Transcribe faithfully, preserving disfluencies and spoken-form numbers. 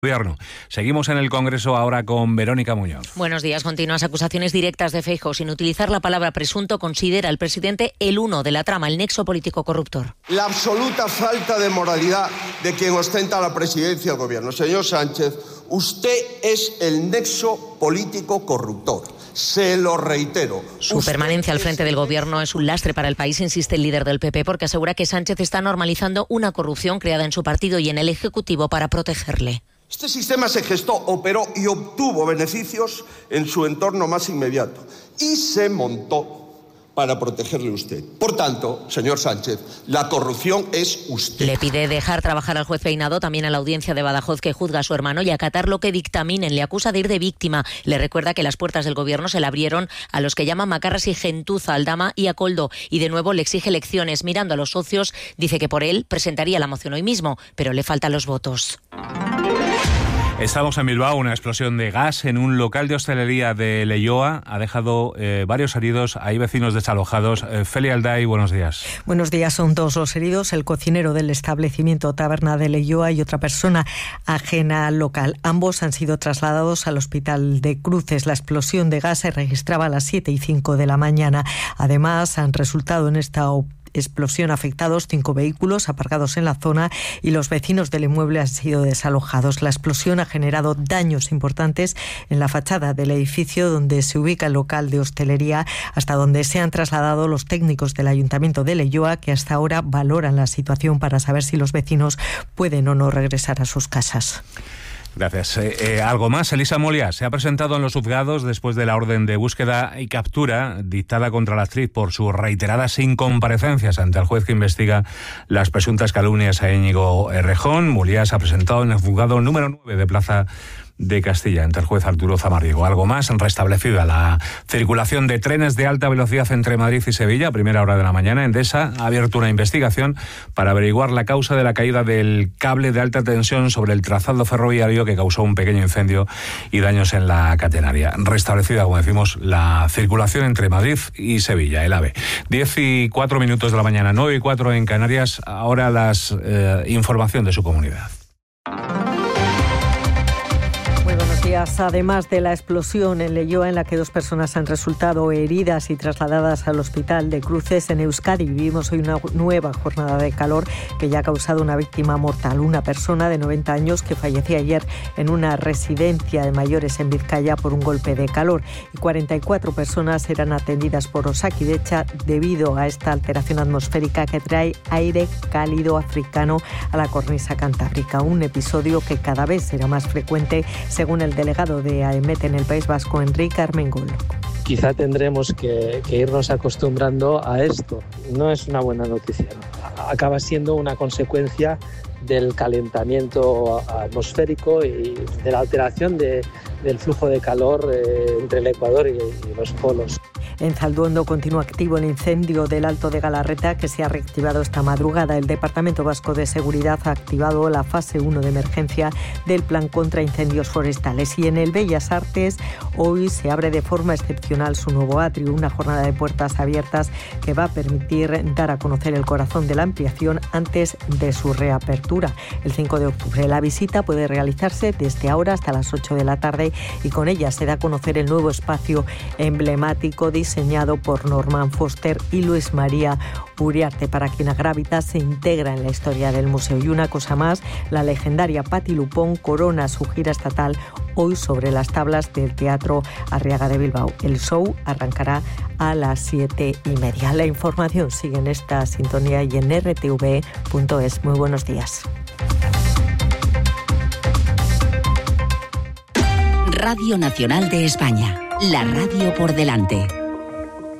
Gobierno. Seguimos en el Congreso ahora con Verónica Muñoz. Buenos días. Continuas acusaciones directas de Feijóo. Sin utilizar la palabra presunto, considera el presidente el uno de la trama, el nexo político corruptor. La absoluta falta de moralidad de quien ostenta la presidencia del Gobierno. Señor Sánchez, usted es el nexo político corruptor. Se lo reitero. Su permanencia al frente del Gobierno es un lastre para el país, insiste el líder del P P, porque asegura que Sánchez está normalizando una corrupción creada en su partido y en el Ejecutivo para protegerle. Este sistema se gestó, operó y obtuvo beneficios en su entorno más inmediato y se montó para protegerle a usted. Por tanto, señor Sánchez, la corrupción es usted. Le pide dejar trabajar al juez Peinado, también a la audiencia de Badajoz que juzga a su hermano, y acatar lo que dictaminen. Le acusa de ir de víctima. Le recuerda que las puertas del Gobierno se le abrieron a los que llaman macarras y gentuza, Aldama y a Koldo. Y de nuevo le exige elecciones. Mirando a los socios, dice que por él presentaría la moción hoy mismo, pero le faltan los votos. Estamos en Bilbao. Una explosión de gas en un local de hostelería de Leioa ha dejado eh, varios heridos. Hay vecinos desalojados. Eh, Feli Alday, buenos días. Buenos días. Son dos los heridos, el cocinero del establecimiento Taberna de Leioa y otra persona ajena al local. Ambos han sido trasladados al hospital de Cruces. La explosión de gas se registraba a las siete y cinco de la mañana. Además, han resultado en esta explosión afectados cinco vehículos aparcados en la zona y los vecinos del inmueble han sido desalojados. La explosión ha generado daños importantes en la fachada del edificio donde se ubica el local de hostelería, hasta donde se han trasladado los técnicos del Ayuntamiento de Leioa, que hasta ahora valoran la situación para saber si los vecinos pueden o no regresar a sus casas. Gracias. Eh, eh, algo más. Elisa Molia se ha presentado en los juzgados después de la orden de búsqueda y captura dictada contra la actriz por sus reiteradas incomparecencias ante el juez que investiga las presuntas calumnias a Íñigo Errejón. Molia se ha presentado en el juzgado número nueve de Plaza de Castilla ante el juez Arturo Zamarrigo. Algo más, restablecida la circulación de trenes de alta velocidad entre Madrid y Sevilla a primera hora de la mañana. Endesa ha abierto una investigación para averiguar la causa de la caída del cable de alta tensión sobre el trazado ferroviario que causó un pequeño incendio y daños en la catenaria. Restablecida, como decimos, la circulación entre Madrid y Sevilla, el AVE. diez y cuatro minutos de la mañana, nueve y cuatro en Canarias. Ahora las eh, información de su comunidad. Además de la explosión en Leioa, en la que dos personas han resultado heridas y trasladadas al hospital de Cruces, en Euskadi vivimos hoy una nueva jornada de calor que ya ha causado una víctima mortal. Una persona de noventa años que falleció ayer en una residencia de mayores en Vizcaya por un golpe de calor, y cuarenta y cuatro personas eran atendidas por Osakidecha debido a esta alteración atmosférica que trae aire cálido africano a la cornisa cantábrica. Un episodio que cada vez será más frecuente, según el delegado de AEMET en el País Vasco, Enrique Armengol. Quizá tendremos que, que irnos acostumbrando a esto. No es una buena noticia, ¿no? Acaba siendo una consecuencia del calentamiento atmosférico y de la alteración de, del flujo de calor eh, entre el Ecuador y, y los polos. En Zalduondo continúa activo el incendio del Alto de Galarreta, que se ha reactivado esta madrugada. El Departamento Vasco de Seguridad ha activado la fase uno de emergencia del Plan contra Incendios Forestales. Y en el Bellas Artes hoy se abre de forma excepcional su nuevo atrio, una jornada de puertas abiertas que va a permitir dar a conocer el corazón de la ampliación antes de su reapertura, el cinco de octubre. La visita puede realizarse desde ahora hasta las ocho de la tarde y con ella se da a conocer el nuevo espacio emblemático diseñado por Norman Foster y Luis María Uriarte, para quien Agravita se integra en la historia del museo. Y una cosa más, la legendaria Patti Lupón corona su gira estatal hoy sobre las tablas del Teatro Arriaga de Bilbao. El show arrancará a las siete y media. La información sigue en esta sintonía y en r t v punto es. Muy buenos días. Radio Nacional de España, la radio por delante.